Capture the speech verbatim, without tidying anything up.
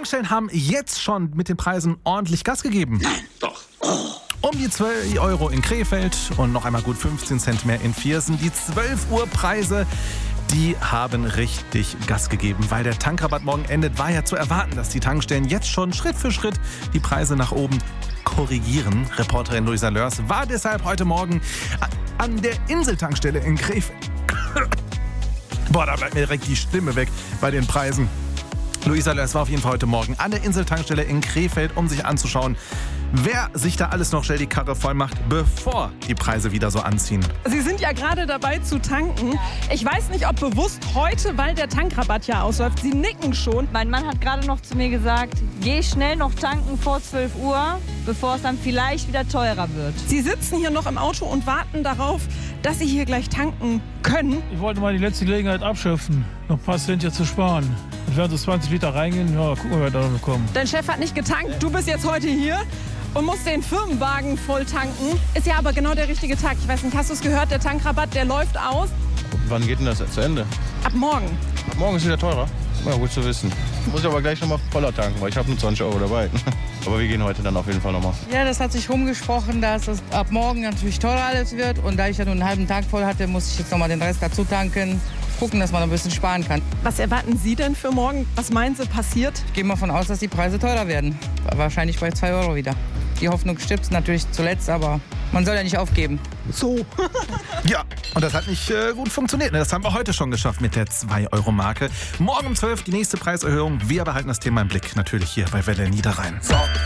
Tankstellen haben jetzt schon mit den Preisen ordentlich Gas gegeben. Nein, doch. Oh. Um die zwei Euro in Krefeld und noch einmal gut fünfzehn Cent mehr in Viersen. Die zwölf Uhr Preise, die haben richtig Gas gegeben. Weil der Tankrabatt morgen endet, war ja zu erwarten, dass die Tankstellen jetzt schon Schritt für Schritt die Preise nach oben korrigieren. Reporterin Luisa Lörs war deshalb heute Morgen an der Inseltankstelle in Krefeld. Boah, da bleibt mir direkt die Stimme weg bei den Preisen. Luisa Lörs war auf jeden Fall heute Morgen an der Inseltankstelle in Krefeld, um sich anzuschauen, wer sich da alles noch schnell die Karre voll macht, bevor die Preise wieder so anziehen. Sie sind ja gerade dabei zu tanken. Ich weiß nicht, ob bewusst heute, weil der Tankrabatt ja ausläuft. Sie nicken schon. Mein Mann hat gerade noch zu mir gesagt, geh schnell noch tanken vor zwölf Uhr, bevor es dann vielleicht wieder teurer wird. Sie sitzen hier noch im Auto und warten darauf, dass Sie hier gleich tanken können. Ich wollte mal die letzte Gelegenheit abschöpfen, noch ein paar Cent hier zu sparen. Und werden so zwanzig Liter reingehen, ja, gucken wir, wer da bekommen. Dein Chef hat nicht getankt, du bist jetzt heute hier und musst den Firmenwagen voll tanken. Ist ja aber genau der richtige Tag. Ich weiß nicht, hast du es gehört, der Tankrabatt, der läuft aus. Wann geht denn das zu Ende? Ab morgen. Ab morgen ist wieder teurer? Ja, gut zu wissen. Muss ich aber gleich nochmal voller tanken, weil ich habe nur zwanzig Euro dabei. Aber wir gehen heute dann auf jeden Fall nochmal. Ja, das hat sich rumgesprochen, dass es ab morgen natürlich teurer alles wird. Und da ich ja nur einen halben Tag voll hatte, muss ich jetzt nochmal den Rest dazu tanken. Gucken, dass man ein bisschen sparen kann. Was erwarten Sie denn für morgen? Was meinen Sie passiert? Ich gehe mal davon aus, dass die Preise teurer werden. Wahrscheinlich bei zwei Euro wieder. Die Hoffnung stirbt natürlich zuletzt, aber man soll ja nicht aufgeben. So. Ja, und das hat nicht äh, gut funktioniert. Das haben wir heute schon geschafft mit der zwei Euro Marke. Morgen um zwölf die nächste Preiserhöhung. Wir behalten das Thema im Blick. Natürlich hier bei Welle Niederrhein. So.